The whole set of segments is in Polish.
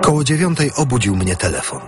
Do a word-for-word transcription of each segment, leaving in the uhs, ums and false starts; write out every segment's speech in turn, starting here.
Koło dziewiątej obudził mnie telefon.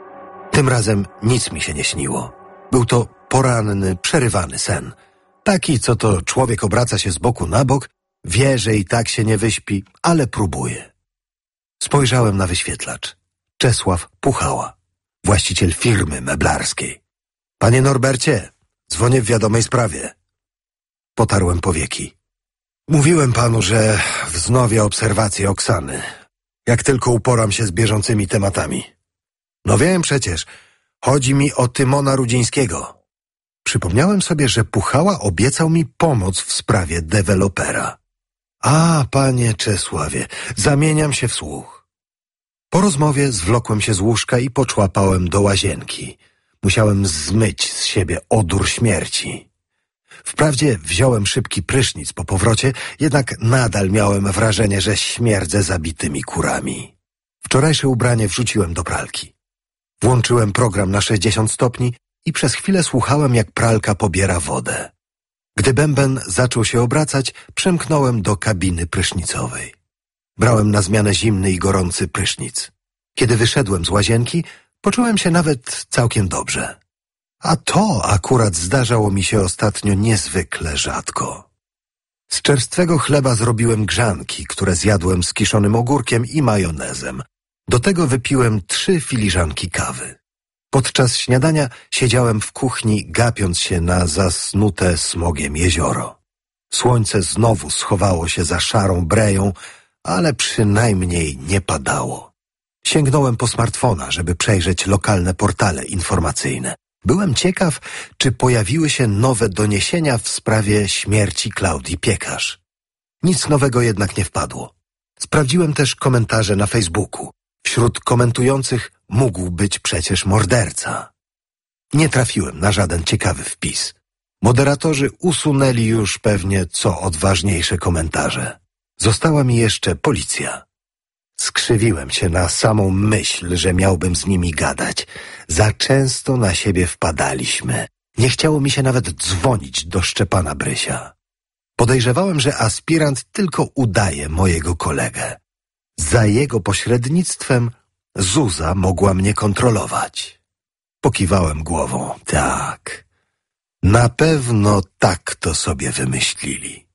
Tym razem nic mi się nie śniło. Był to poranny, przerywany sen. Taki, co to człowiek obraca się z boku na bok, wie, że i tak się nie wyśpi, ale próbuje. Spojrzałem na wyświetlacz. Czesław Puchała, właściciel firmy meblarskiej. Panie Norbercie, dzwonię w wiadomej sprawie. Potarłem powieki. Mówiłem panu, że wznowię obserwacje Oksany, jak tylko uporam się z bieżącymi tematami. No wiem przecież, chodzi mi o Tymona Rudzińskiego. Przypomniałem sobie, że Puchała obiecał mi pomoc w sprawie dewelopera. A, panie Czesławie, zamieniam się w słuch. Po rozmowie zwlokłem się z łóżka i poczłapałem do łazienki. Musiałem zmyć z siebie odór śmierci. Wprawdzie wziąłem szybki prysznic po powrocie, jednak nadal miałem wrażenie, że śmierdzę zabitymi kurami. Wczorajsze ubranie wrzuciłem do pralki. Włączyłem program na sześćdziesiąt stopni i przez chwilę słuchałem, jak pralka pobiera wodę. Gdy bęben zaczął się obracać, przemknąłem do kabiny prysznicowej. Brałem na zmianę zimny i gorący prysznic. Kiedy wyszedłem z łazienki, poczułem się nawet całkiem dobrze. A to akurat zdarzało mi się ostatnio niezwykle rzadko. Z czerstwego chleba zrobiłem grzanki, które zjadłem z kiszonym ogórkiem i majonezem. Do tego wypiłem trzy filiżanki kawy. Podczas śniadania siedziałem w kuchni, gapiąc się na zasnute smogiem jezioro. Słońce znowu schowało się za szarą breją, ale przynajmniej nie padało. Sięgnąłem po smartfona, żeby przejrzeć lokalne portale informacyjne. Byłem ciekaw, czy pojawiły się nowe doniesienia w sprawie śmierci Klaudii Piekarz. Nic nowego jednak nie wpadło. Sprawdziłem też komentarze na Facebooku. Wśród komentujących mógł być przecież morderca. Nie trafiłem na żaden ciekawy wpis. Moderatorzy usunęli już pewnie co odważniejsze komentarze. Została mi jeszcze policja. Skrzywiłem się na samą myśl, że miałbym z nimi gadać. Za często na siebie wpadaliśmy. Nie chciało mi się nawet dzwonić do Szczepana Brysia. Podejrzewałem, że aspirant tylko udaje mojego kolegę. Za jego pośrednictwem Zuza mogła mnie kontrolować. Pokiwałem głową. Tak, na pewno tak to sobie wymyślili.